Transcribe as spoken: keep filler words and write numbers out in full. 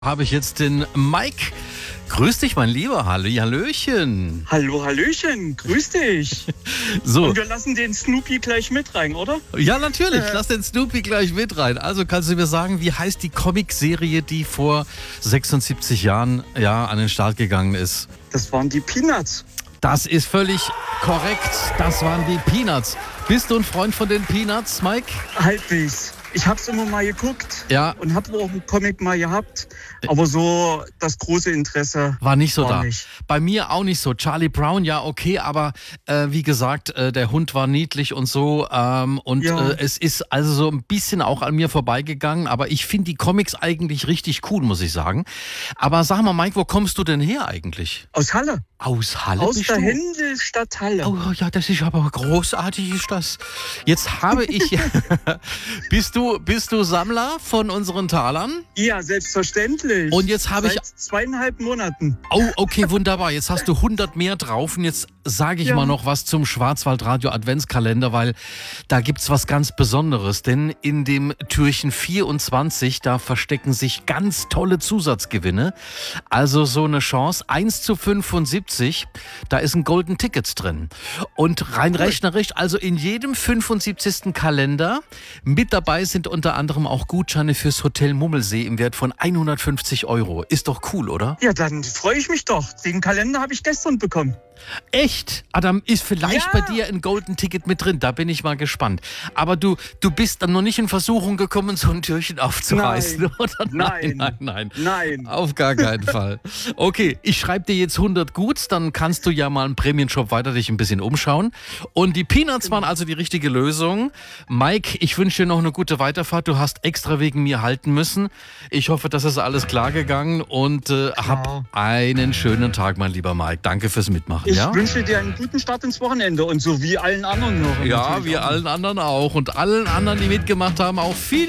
Habe ich jetzt den Mike. Grüß dich, mein Lieber. Halli, Hallöchen. Hallo, Hallöchen. Grüß dich. So. Und wir lassen den Snoopy gleich mit rein, oder? Ja, natürlich. Äh. Lass den Snoopy gleich mit rein. Also kannst du mir sagen, wie heißt die Comicserie, die vor sechsundsiebzig Jahren ja, an den Start gegangen ist? Das waren die Peanuts. Das ist völlig korrekt. Das waren die Peanuts. Bist du ein Freund von den Peanuts, Mike? Halbwegs. Ich hab's immer mal geguckt Ja. und hab auch einen Comic mal gehabt, aber so das große Interesse War nicht so war da. nicht. Bei mir auch nicht so. Charlie Brown, ja, okay, aber äh, wie gesagt, äh, der Hund war niedlich und so. Ähm, und Ja. äh, es ist also so ein bisschen auch an mir vorbeigegangen. Aber ich finde die Comics eigentlich richtig cool, muss ich sagen. Aber sag mal, Mike, wo kommst du denn her eigentlich? Aus Halle. Aus Halle Aus bist der du? Händelstadt Halle. Oh ja, das ist aber großartig, ist das. Jetzt habe ich... bist du, bist du Sammler von unseren Talern? Ja, selbstverständlich. Und jetzt habe ich... Seit zweieinhalb Monaten. Oh, okay, wunderbar. Jetzt hast du hundert mehr drauf und jetzt sage ich Ja. mal noch was zum Schwarzwaldradio Adventskalender, weil da gibt's was ganz Besonderes. Denn in dem Türchen vierundzwanzig, da verstecken sich ganz tolle Zusatzgewinne. Also so eine Chance, eins zu fünfundsiebzig, da ist ein Golden Ticket drin. Und rein rechnerisch, also in jedem fünfundsiebzigsten Kalender mit dabei sind unter anderem auch Gutscheine fürs Hotel Mummelsee im Wert von hundertfünfzig Euro. Ist doch cool, oder? Ja, dann freue ich mich doch. Den Kalender habe ich gestern bekommen. Echt? Adam, ist vielleicht Ja. bei dir ein Golden Ticket mit drin? Da bin ich mal gespannt. Aber du, du bist dann noch nicht in Versuchung gekommen, so ein Türchen aufzureißen, Nein. oder? Nein. Nein, nein. Nein. Auf gar keinen Fall. Okay, ich schreibe dir jetzt hundert Guts, dann kannst du ja mal im Prämienshop weiter dich ein bisschen umschauen. Und die Peanuts waren also die richtige Lösung. Mike, ich wünsche dir noch eine gute Weiterfahrt. Du hast extra wegen mir halten müssen. Ich hoffe, das ist alles klar gegangen und äh, hab einen schönen Tag, mein lieber Mike. Danke fürs Mitmachen. Ich Ja? wünsche dir einen guten Start ins Wochenende und so wie allen anderen noch. Ja, natürlich wir auch. allen anderen auch. Und allen anderen, die mitgemacht haben, auch viel